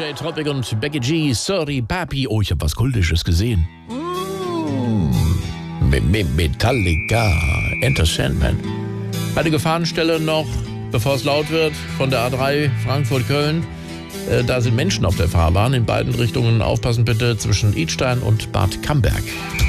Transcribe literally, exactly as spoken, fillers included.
J Tropic und Becky G, Sorry Papi. Oh, ich habe was Kultisches gesehen. Mm. Metallica, Enter Sandman. Eine Gefahrenstelle noch, bevor es laut wird, von der A drei Frankfurt-Köln. Äh, da sind Menschen auf der Fahrbahn in beiden Richtungen. Aufpassen bitte zwischen Idstein und Bad Camberg.